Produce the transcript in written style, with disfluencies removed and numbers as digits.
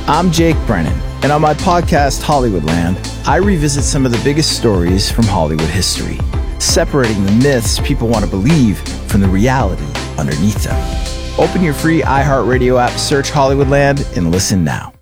I'm Jake Brennan, and on my podcast, Hollywoodland, I revisit some of the biggest stories from Hollywood history, separating the myths people want to believe from the reality underneath them. Open your free iHeartRadio app, search Hollywoodland, and listen now.